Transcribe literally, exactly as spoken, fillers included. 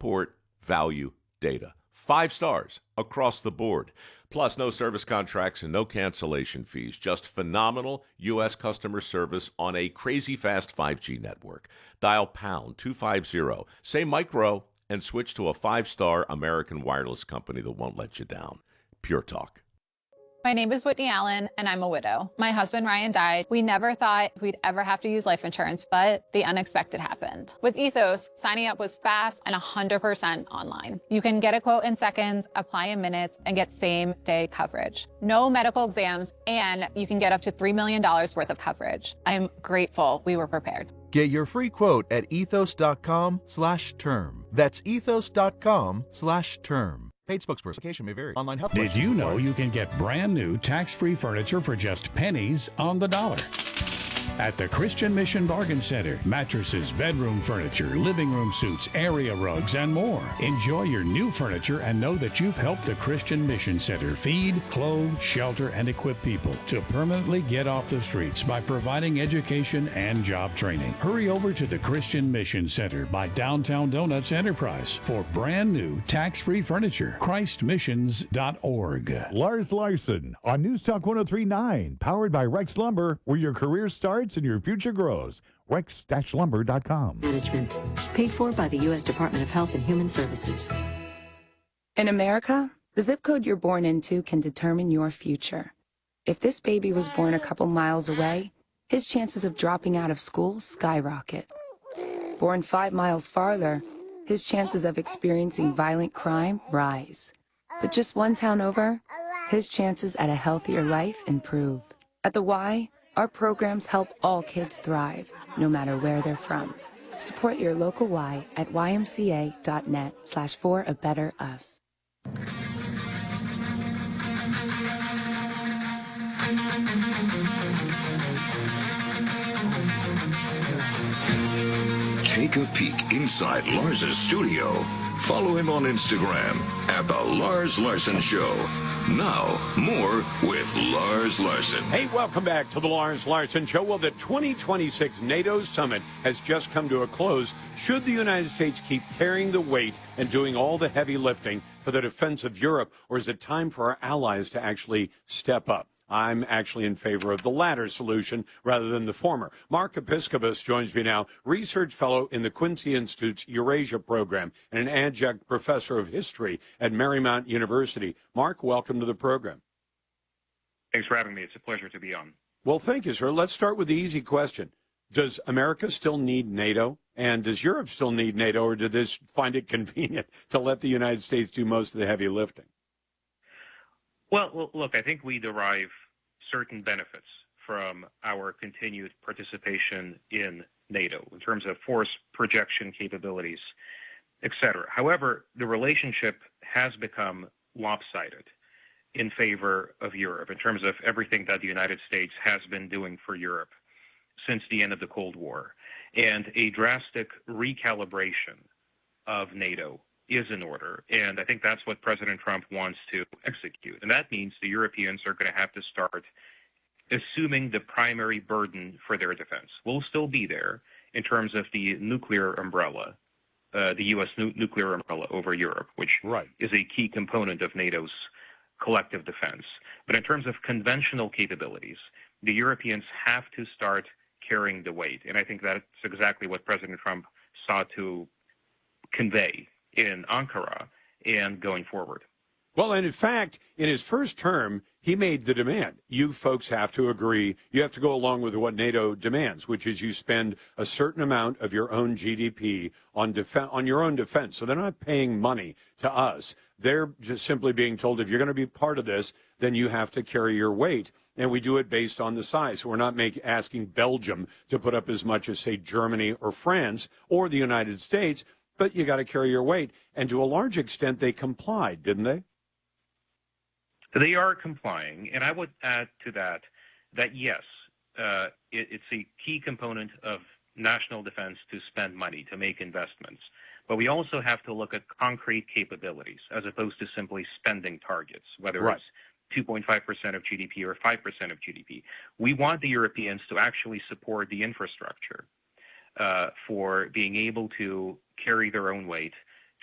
support, value, data. Five stars across the board. Plus, no service contracts and no cancellation fees. Just phenomenal U S customer service on a crazy fast five G network. Dial pound two fifty, say micro, and switch to a five-star American wireless company that won't let you down. Pure Talk. My name is Whitney Allen, and I'm a widow. My husband, Ryan, died. We never thought we'd ever have to use life insurance, but the unexpected happened. With Ethos, signing up was fast and one hundred percent online. You can get a quote in seconds, apply in minutes, and get same-day coverage. No medical exams, and you can get up to three million dollars worth of coverage. I'm grateful we were prepared. Get your free quote at ethos.com slash term. That's ethos.com slash term. Paid spokesperson may vary. Online health. Did you know you can get brand new tax-free furniture for just pennies on the dollar? At the Christian Mission Bargain Center, mattresses, bedroom furniture, living room suites, area rugs, and more. Enjoy your new furniture and know that you've helped the Christian Mission Center feed, clothe, shelter, and equip people to permanently get off the streets by providing education and job training. Hurry over to the Christian Mission Center by Downtown Donuts Enterprise for brand new tax-free furniture. christ missions dot org. Lars Larson on News Talk one oh three point nine, powered by Rex Lumber, where your career starts and your future grows. rex dash lumber dot com. Management, paid for by the U S Department of Health and Human Services. In America, the zip code you're born into can determine your future. If this baby was born a couple miles away, his chances of dropping out of school skyrocket. Born five miles farther, his chances of experiencing violent crime rise. But just one town over, his chances at a healthier life improve. At the Y, our programs help all kids thrive, no matter where they're from. Support your local Y at y m c a dot net slash for a better us. Take a peek inside Lars's studio. Follow him on Instagram at The Lars Larson Show. Now, more with Lars Larson. Hey, welcome back to the Lars Larson Show. Well, the twenty twenty-six NATO summit has just come to a close. Should the United States keep carrying the weight and doing all the heavy lifting for the defense of Europe, or is it time for our allies to actually step up? I'm actually in favor of the latter solution rather than the former. Mark Episcopus joins me now, research fellow in the Quincy Institute's Eurasia program and an adjunct professor of history at Marymount University. Mark, welcome to the program. Thanks for having me. It's a pleasure to be on. Well, thank you, sir. Let's start with the easy question. Does America still need NATO? And does Europe still need NATO, or do they find it convenient to let the United States do most of the heavy lifting? Well, look, I think we derive certain benefits from our continued participation in NATO in terms of force projection capabilities, et cetera. However, the relationship has become lopsided in favor of Europe in terms of everything that the United States has been doing for Europe since the end of the Cold War. And a drastic recalibration of NATO is in order. And I think that's what President Trump wants to execute. And that means the Europeans are going to have to start assuming the primary burden for their defense. We'll still be there in terms of the nuclear umbrella, uh, the U S nu- nuclear umbrella over Europe, which right. is a key component of NATO's collective defense. But in terms of conventional capabilities, the Europeans have to start carrying the weight. And I think that's exactly what President Trump sought to convey in Ankara and going forward. Well, and in fact, in his first term, he made the demand. You folks have to agree. You have to go along with what NATO demands, which is you spend a certain amount of your own G D P on def- on your own defense. So they're not paying money to us. They're just simply being told, if you're going to be part of this, then you have to carry your weight. And we do it based on the size. So we're not make, asking Belgium to put up as much as, say, Germany or France or the United States, but you got to carry your weight. And to a large extent, they complied, didn't they? They are complying, and I would add to that that, yes, uh, it, it's a key component of national defense to spend money, to make investments. But we also have to look at concrete capabilities as opposed to simply spending targets, whether right. it's two point five percent of G D P or five percent of G D P. We want the Europeans to actually support the infrastructure uh, for being able to carry their own weight